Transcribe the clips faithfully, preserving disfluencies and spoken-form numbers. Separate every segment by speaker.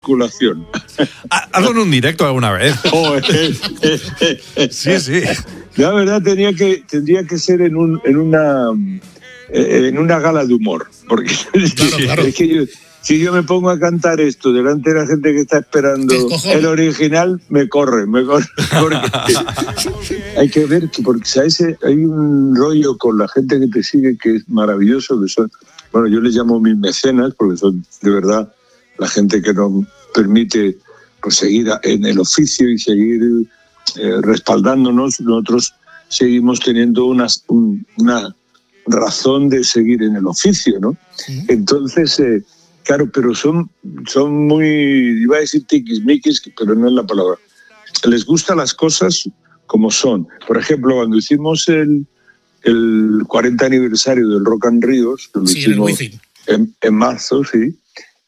Speaker 1: basculación.
Speaker 2: Hazlo en un directo alguna vez. Sí, sí.
Speaker 1: La verdad tenía que, tendría que ser en, un, en, una, en una gala de humor. Porque
Speaker 3: claro, claro.
Speaker 1: es que yo, si yo me pongo a cantar esto delante de la gente que está esperando el original, me corre, me corre. Hay que ver que, porque ¿sabes? Hay un rollo con la gente que te sigue que es maravilloso, que son, bueno, yo les llamo mis mecenas, porque son de verdad la gente que nos permite pues, seguir en el oficio y seguir eh, respaldándonos. Nosotros seguimos teniendo una, un, una razón de seguir en el oficio, ¿no? Sí. Entonces... Eh, Claro, pero son, son muy, iba a decir tiquismiquis, pero no es la palabra. Les gustan las cosas como son. Por ejemplo, cuando hicimos el, el cuarenta aniversario del Rock and Ríos, que lo
Speaker 3: sí,
Speaker 1: hicimos en, en marzo, sí,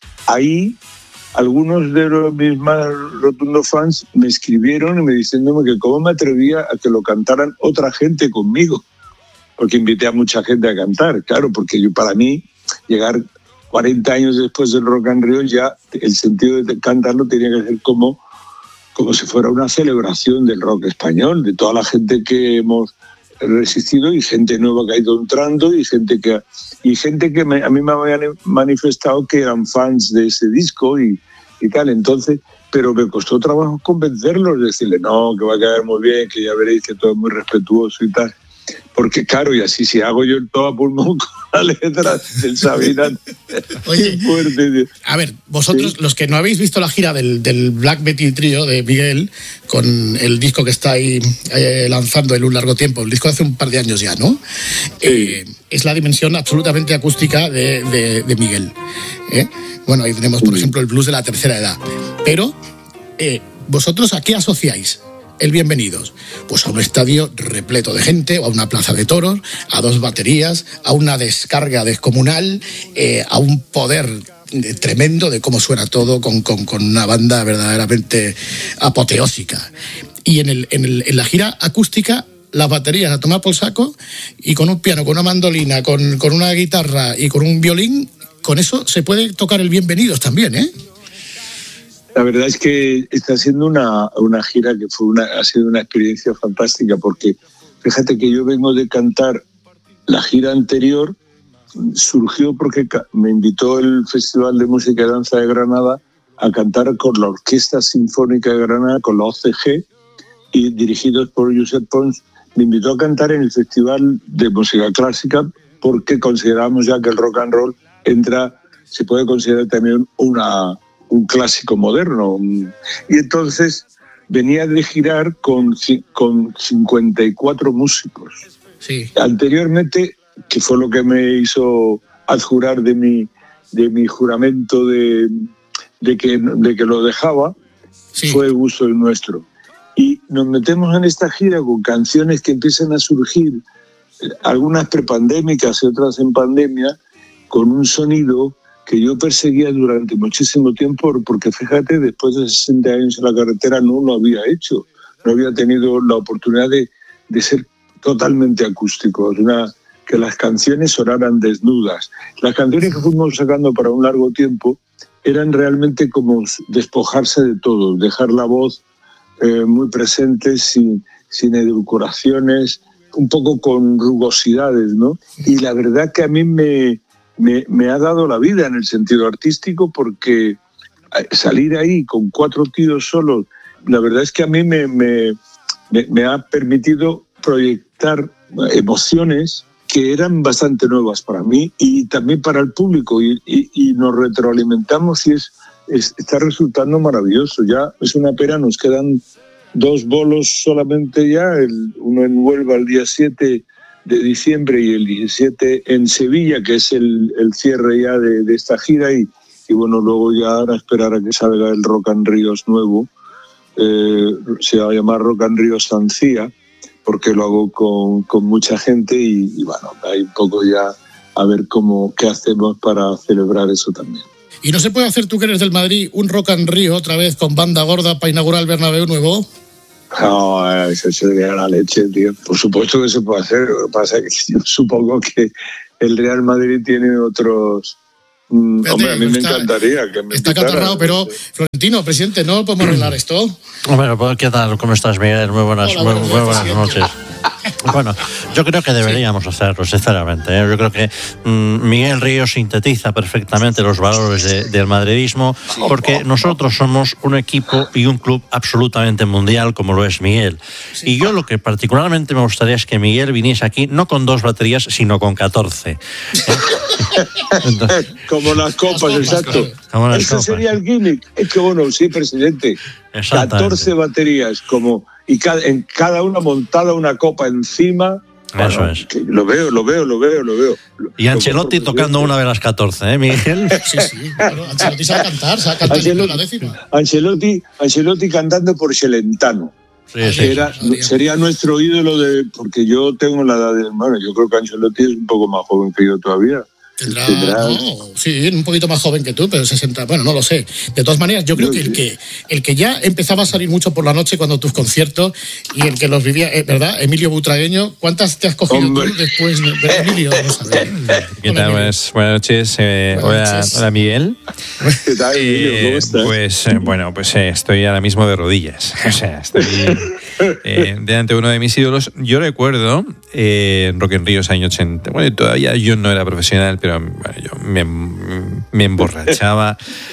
Speaker 1: ahí algunos de los, mis más rotundos fans me escribieron y me diciéndome que cómo me atrevía a que lo cantaran otra gente conmigo, porque invité a mucha gente a cantar, claro, porque yo, para mí llegar cuarenta años después del Rock and Rio, ya el sentido de cantarlo tenía que ser como, como si fuera una celebración del rock español, de toda la gente que hemos resistido y gente nueva que ha ido entrando y gente que, y gente que me, a mí me habían manifestado que eran fans de ese disco y, y tal. Entonces, pero me costó trabajo convencerlos, decirle, no, que va a quedar muy bien, que ya veréis que todo es muy respetuoso y tal. Porque claro, y así si hago yo el todo a pulmón con la letra del Sabina.
Speaker 3: Oye, fuerte. A ver, vosotros, ¿sí? Los que no habéis visto la gira del, del Black Betty Trio de Miguel, con el disco que está ahí eh, lanzando en un largo tiempo, el disco de hace un par de años ya, ¿no? Sí. Eh, es la dimensión absolutamente acústica de, de, de Miguel. ¿eh? Bueno, ahí tenemos, por ejemplo, el blues de la tercera edad. Pero, eh, ¿vosotros a qué asociáis el Bienvenidos? Pues a un estadio repleto de gente, o a una plaza de toros, a dos baterías, a una descarga descomunal, eh, a un poder tremendo de cómo suena todo, con, con, con una banda verdaderamente apoteósica. Y en, el, en, el, en la gira acústica, las baterías a tomar por saco, y con un piano, con una mandolina, con, con una guitarra y con un violín, con eso se puede tocar el Bienvenidos también, ¿eh?
Speaker 1: La verdad es que está siendo una, una gira que fue una, ha sido una experiencia fantástica, porque fíjate que yo vengo de cantar la gira anterior, surgió porque me invitó el Festival de Música y Danza de Granada a cantar con la Orquesta Sinfónica de Granada, con la O C G, y dirigidos por Josep Pons, me invitó a cantar en el Festival de Música Clásica, porque consideramos ya que el rock and roll entra, se puede considerar también una... un clásico moderno. Y entonces venía de girar con, con cincuenta y cuatro músicos.
Speaker 3: Sí.
Speaker 1: Anteriormente, que fue lo que me hizo adjurar de mi, de mi juramento de, de, que, de que lo dejaba, sí. Fue el gusto del nuestro. Y nos metemos en esta gira con canciones que empiezan a surgir, algunas prepandémicas y otras en pandemia, con un sonido que yo perseguía durante muchísimo tiempo, porque fíjate, después de sesenta años en la carretera no lo había hecho, no había tenido la oportunidad de, de ser totalmente acústico, una, que las canciones sonaran desnudas. Las canciones que fuimos sacando para un largo tiempo eran realmente como despojarse de todo, dejar la voz eh, muy presente, sin, sin edulcoraciones, un poco con rugosidades, ¿no? Y la verdad que a mí me... Me, me ha dado la vida en el sentido artístico, porque salir ahí con cuatro tíos solos, la verdad es que a mí me, me, me, me ha permitido proyectar emociones que eran bastante nuevas para mí y también para el público, y, y, y nos retroalimentamos y es, es, está resultando maravilloso. Ya es una pena, nos quedan dos bolos solamente ya, el, uno en Huelva el día siete de diciembre y el diecisiete en Sevilla, que es el, el cierre ya de, de esta gira, y, y bueno, luego ya ahora esperar a que salga el Rock and Ríos nuevo, eh, se va a llamar Rock and Ríos Sancía, porque lo hago con, con mucha gente y, y bueno, hay un poco ya a ver cómo, qué hacemos para celebrar eso también.
Speaker 3: ¿Y no se puede hacer, tú que eres del Madrid, un Rock and Río otra vez con banda gorda para inaugurar el Bernabéu nuevo?
Speaker 1: No, eso sería la leche, tío. Por supuesto que se puede hacer. Lo que pasa es que yo supongo que el Real Madrid tiene otros Mm, Fíjate, hombre, a mí me está, encantaría que me
Speaker 3: Está catarrado, pero Florentino, presidente, ¿no podemos arreglar esto?
Speaker 4: Bueno, ¿qué tal? ¿Cómo estás, Miguel? Muy buenas, Hola, muy, muy buenas noches. Bueno, yo creo que deberíamos sí. hacerlo, sinceramente. ¿eh? Yo creo que mmm, Miguel Ríos sintetiza perfectamente los valores de, del madridismo, porque nosotros somos un equipo y un club absolutamente mundial, como lo es Miguel. Sí. Y yo lo que particularmente me gustaría es que Miguel viniese aquí, no con dos baterías, sino con catorce. ¿eh?
Speaker 1: Entonces, como las copas, las copas exacto. Como las Ese copas. Sería el gimmick. Es que bueno, sí, presidente. catorce baterías, como y cada, en cada una montada una copa encima.
Speaker 4: Eso bueno, es.
Speaker 1: Lo veo, lo veo, lo veo, lo veo.
Speaker 4: Y Ancelotti tocando una de las catorce, ¿eh, Miguel?
Speaker 3: Sí, sí. Claro, Ancelotti sabe cantar, sabe cantar Ancelotti, la décima.
Speaker 1: Ancelotti, Ancelotti cantando por Celentano. Sí, sí, Era, sí, sería nuestro ídolo de, porque yo tengo la edad de, bueno, yo creo que Ancelotti es un poco más joven que yo todavía.
Speaker 3: Tendrá, ¿Tendrá? No, sí, un poquito más joven que tú, pero sesenta, bueno, no lo sé. De todas maneras, yo creo que el que el que ya empezaba a salir mucho por la noche cuando tus conciertos y el que los vivía, ¿verdad? Emilio Butragueño, ¿cuántas te has cogido Hombre. tú después de Emilio? Vamos a ver.
Speaker 2: ¿Qué tal? Buenas, buenas noches. Eh, buenas noches. Hola, hola, Miguel.
Speaker 1: ¿Qué tal, Emilio? ¿Cómo estás?
Speaker 2: Pues, eh, bueno, pues eh, estoy ahora mismo de rodillas. O sea, estoy eh, delante de uno de mis ídolos. Yo recuerdo eh, en Rock en Ríos, año ochenta. Bueno, todavía yo no era profesional, pero Pero bueno, yo me, me emborrachaba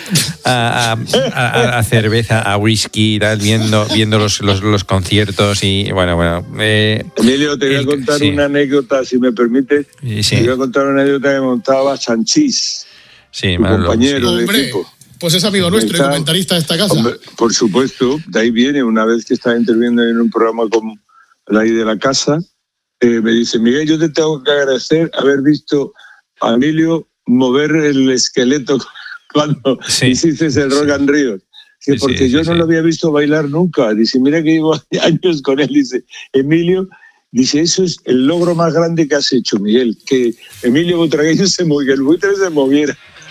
Speaker 2: a, a, a cerveza, a whisky y tal, viendo, viendo los, los, los conciertos y bueno, bueno. Eh,
Speaker 1: Emilio, te voy a contar sí. una anécdota, si me permites. Sí. Te voy a contar una anécdota que montaba Sanchís,
Speaker 2: sí,
Speaker 1: tu compañero
Speaker 3: sí.
Speaker 1: de
Speaker 3: Hombre,
Speaker 1: equipo.
Speaker 3: Pues es amigo nuestro y comentarista de esta casa.
Speaker 1: Hombre, por supuesto, de ahí viene, una vez que estaba interviniendo en un programa con la I de la casa, eh, me dice, Miguel, yo te tengo que agradecer haber visto a Emilio mover el esqueleto cuando sí. hiciste el Rock and Ríos. Sí, porque sí, yo sí, no sí. lo había visto bailar nunca. Dice, mira que llevo años con él. Dice, Emilio, dice, eso es el logro más grande que has hecho, Miguel, que Emilio Butragueño se moviera, que el buitre se moviera.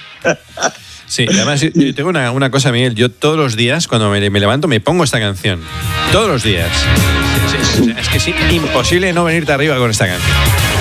Speaker 2: Sí, además yo tengo una, una cosa, Miguel, yo todos los días cuando me, me levanto me pongo esta canción. Todos los días. Sí, sí, sí, sí. Es que es imposible no venirte arriba con esta canción.